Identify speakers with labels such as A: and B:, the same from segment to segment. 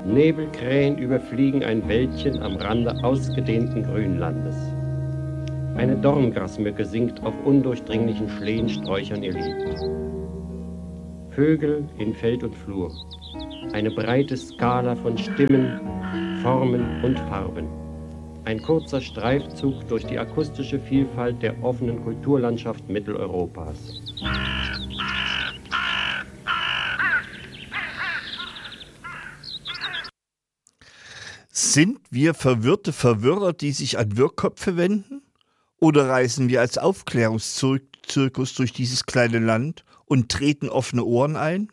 A: Nebelkrähen überfliegen ein Wäldchen am Rande ausgedehnten Grünlandes. Eine Dorngrasmücke singt auf undurchdringlichen Schlehensträuchern ihr Lied. Vögel in Feld und Flur. Eine breite Skala von Stimmen, Formen und Farben. Ein kurzer Streifzug durch die akustische Vielfalt der offenen Kulturlandschaft Mitteleuropas.
B: Sind wir verwirrte Verwirrer, die sich an Wirrköpfe wenden? Oder reisen wir als Aufklärungszirkus durch dieses kleine Land und treten offene Ohren ein?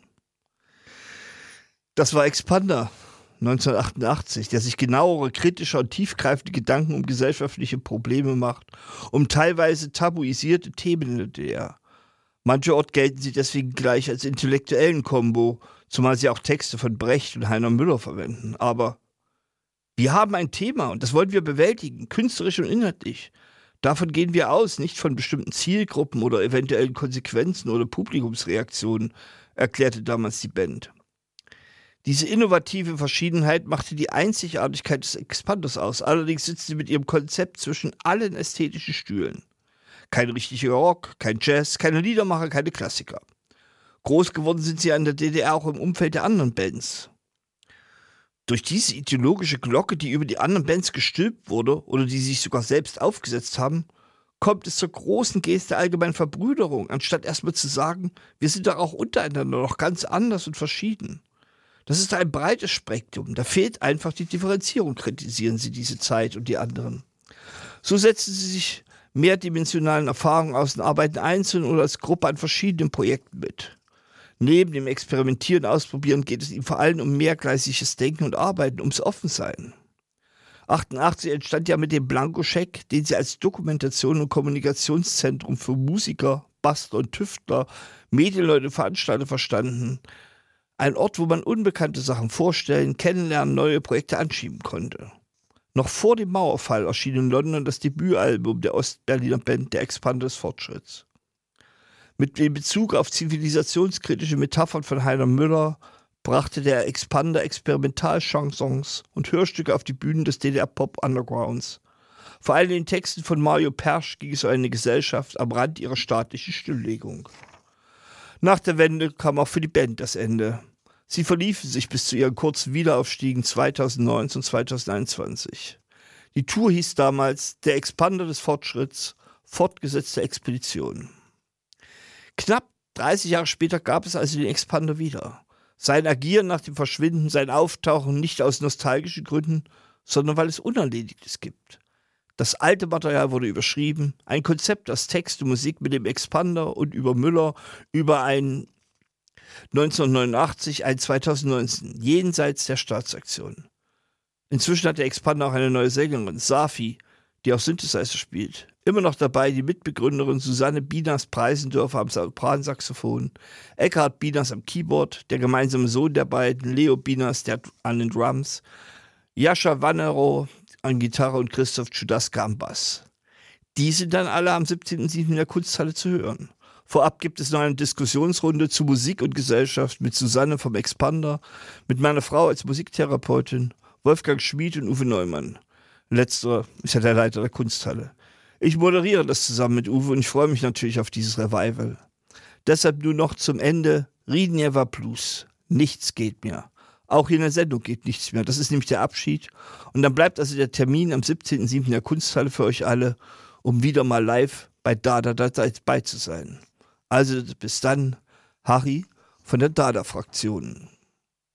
B: Das war Expander 1988, der sich genauere, kritische und tiefgreifende Gedanken um gesellschaftliche Probleme macht, um teilweise tabuisierte Themen in der DDR. Mancherorts gelten sie deswegen gleich als intellektuellen Kombo, zumal sie auch Texte von Brecht und Heiner Müller verwenden. Aber wir haben ein Thema und das wollen wir bewältigen, künstlerisch und inhaltlich. Davon gehen wir aus, nicht von bestimmten Zielgruppen oder eventuellen Konsequenzen oder Publikumsreaktionen, erklärte damals die Band. Diese innovative Verschiedenheit machte die Einzigartigkeit des Expanders aus. Allerdings sitzt sie mit ihrem Konzept zwischen allen ästhetischen Stühlen. Kein richtiger Rock, kein Jazz, keine Liedermacher, keine Klassiker. Groß geworden sind sie in der DDR auch im Umfeld der anderen Bands. Durch diese ideologische Glocke, die über die anderen Bands gestülpt wurde oder die sich sogar selbst aufgesetzt haben, kommt es zur großen Geste der allgemeinen Verbrüderung, anstatt erstmal zu sagen, wir sind doch auch untereinander noch ganz anders und verschieden. Das ist ein breites Spektrum, da fehlt einfach die Differenzierung, kritisieren sie diese Zeit und die anderen. So setzen sie sich mehrdimensionalen Erfahrungen aus und arbeiten einzeln oder als Gruppe an verschiedenen Projekten mit. Neben dem Experimentieren und Ausprobieren geht es ihm vor allem um mehrgleisiges Denken und Arbeiten, ums Offensein. 88 entstand ja mit dem Blankoscheck, den sie als Dokumentation- und Kommunikationszentrum für Musiker, Bastler und Tüftler, Medienleute und Veranstalter verstanden. Ein Ort, wo man unbekannte Sachen vorstellen, kennenlernen, neue Projekte anschieben konnte. Noch vor dem Mauerfall erschien in London das Debütalbum der Ostberliner Band Der Expander des Fortschritts. Mit dem Bezug auf zivilisationskritische Metaphern von Heiner Müller brachte der Expander Experimentalchansons und Hörstücke auf die Bühnen des DDR-Pop-Undergrounds. Vor allem in den Texten von Mario Persch ging es um eine Gesellschaft am Rand ihrer staatlichen Stilllegung. Nach der Wende kam auch für die Band das Ende. Sie verliefen sich bis zu ihren kurzen Wiederaufstiegen 2019 und 2021. Die Tour hieß damals Der Expander des Fortschritts, fortgesetzte Expedition. Knapp 30 Jahre später gab es also den Expander wieder. Sein Agieren nach dem Verschwinden, sein Auftauchen nicht aus nostalgischen Gründen, sondern weil es Unerledigtes gibt. Das alte Material wurde überschrieben, ein Konzept aus Text und Musik mit dem Expander und über Müller, über ein 1989, ein 2019, jenseits der Staatsaktion. Inzwischen hat der Expander auch eine neue Sängerin, Safi, die auch Synthesizer spielt. Immer noch dabei die Mitbegründerin Susanne Bieners-Preisendörfer am Sopransaxophon, Eckhard Bieners am Keyboard, der gemeinsame Sohn der beiden, Leo Bieners, der an den Drums, Jascha Wanero an Gitarre und Christoph Tschudaska am Bass. Die sind dann alle am 17.07. in der Kunsthalle zu hören. Vorab gibt es noch eine Diskussionsrunde zu Musik und Gesellschaft mit Susanne vom Expander, mit meiner Frau als Musiktherapeutin, Wolfgang Schmid und Uwe Neumann. Letzterer ist ja der Leiter der Kunsthalle. Ich moderiere das zusammen mit Uwe und ich freue mich natürlich auf dieses Revival. Deshalb nur noch zum Ende Ridneva Plus. Nichts geht mehr. Auch hier in der Sendung geht nichts mehr. Das ist nämlich der Abschied. Und dann bleibt also der Termin am 17.07. in der Kunsthalle für euch alle, um wieder mal live bei Dada dabei zu sein. Also bis dann, Harry von der Dada-Fraktion.